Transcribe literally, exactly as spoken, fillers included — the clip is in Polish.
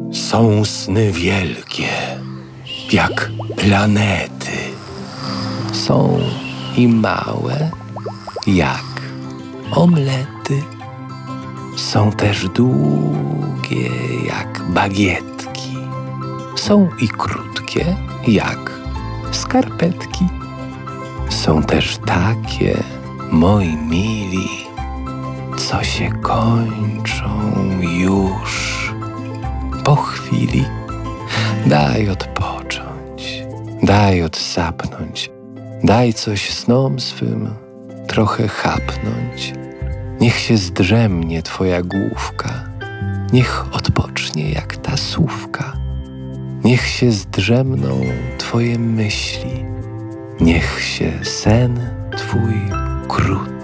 Są sny wielkie, jak planety. Są i małe, jak omlety. Są też długie, jak bagietki. Są i krótkie, jak skarpetki. Są też takie, moi mili, co się kończą już po chwili. Daj odpocząć, daj odsapnąć, daj coś snom swym trochę chapnąć. Niech się zdrzemnie twoja główka, niech odpocznie jak ta słówka. Niech się zdrzemną twoje myśli, niech się sen twój krót